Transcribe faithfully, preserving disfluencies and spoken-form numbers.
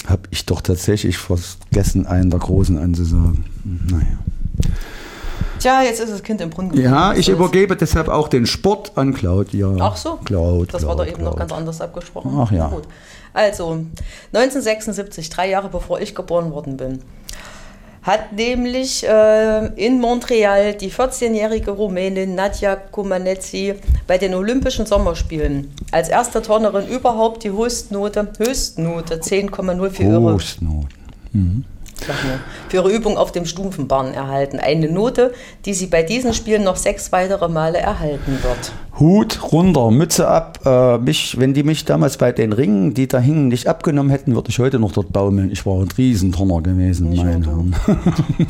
Habe ich doch tatsächlich vergessen, einen der Großen anzusagen. Naja. Tja, jetzt ist das Kind im Brunnen gefallen. Ja, ich übergebe deshalb auch den Sport an Claudia. Ach so, Claude, das Claude, war doch eben Claude. noch ganz anders abgesprochen. Ach ja. Gut. Also, neunzehnhundertsechsundsiebzig, drei Jahre bevor ich geboren worden bin, hat nämlich äh, in Montreal die vierzehnjährige Rumänin Nadja Comaneci bei den Olympischen Sommerspielen als erste Turnerin überhaupt die Höchstnote, Höchstnote zehn Komma null für ihre, Höchstnote. Mhm. für ihre Übung auf dem Stumpfenbarren erhalten. Eine Note, die sie bei diesen Spielen noch sechs weitere Male erhalten wird. Hut runter, Mütze ab. Äh, mich, wenn die mich damals bei den Ringen, die da hingen, nicht abgenommen hätten, würde ich heute noch dort baumeln. Ich war ein Riesenturner gewesen, Nicht meine nur Herren.